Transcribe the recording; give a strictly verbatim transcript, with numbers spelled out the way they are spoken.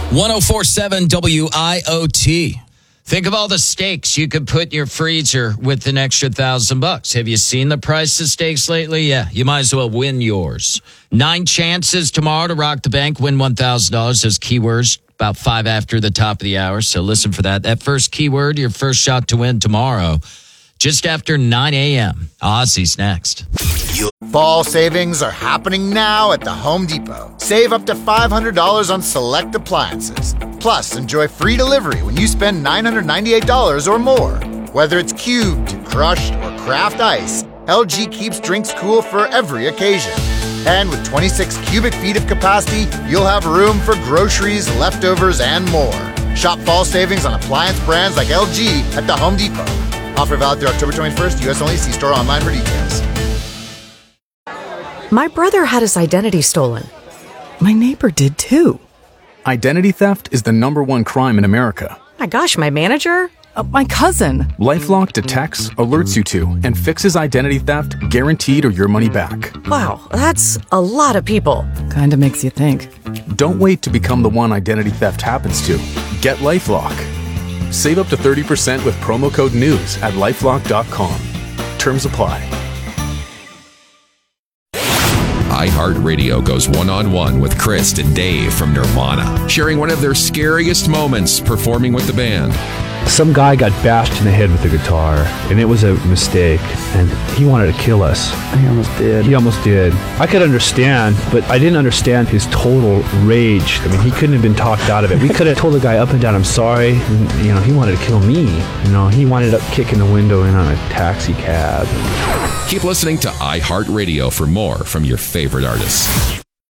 one oh four point seven W I O T. Think of all the steaks you could put in your freezer with an extra thousand bucks. Have you seen the price of steaks lately? Yeah, you might as well win yours. Nine chances tomorrow to rock the bank, win one thousand dollars. Those keywords about five after the top of the hour. So listen for that. That first keyword, your first shot to win tomorrow, just after nine a.m. Aussie's next. Fall savings are happening now at the Home Depot. Save up to five hundred dollars on select appliances. Plus, enjoy free delivery when you spend nine hundred ninety-eight dollars or more. Whether it's cubed, crushed, or craft ice, L G keeps drinks cool for every occasion. And with twenty-six cubic feet of capacity, you'll have room for groceries, leftovers, and more. Shop fall savings on appliance brands like L G at the Home Depot. Offer valid through October twenty-first, U S only. See store online for details. My brother had his identity stolen. My neighbor did too. Identity theft is the number one crime in America. My gosh, my manager? Uh, my cousin. LifeLock detects, alerts you to, and fixes identity theft guaranteed or your money back. Wow, that's a lot of people. Kinda makes you think. Don't wait to become the one identity theft happens to. Get LifeLock. Save up to thirty percent with promo code NEWS at lifelock dot com. Terms apply. iHeartRadio goes one-on-one with Chris and Dave from Nirvana, sharing one of their scariest moments performing with the band. Some guy got bashed in the head with a guitar, and it was a mistake, and he wanted to kill us. He almost did. He almost did. I could understand, but I didn't understand his total rage. I mean, he couldn't have been talked out of it. We could have told the guy up and down, I'm sorry. And, you know, he wanted to kill me. You know, he wound up kicking the window in on a taxi cab. Keep listening to iHeartRadio for more from your favorite artists.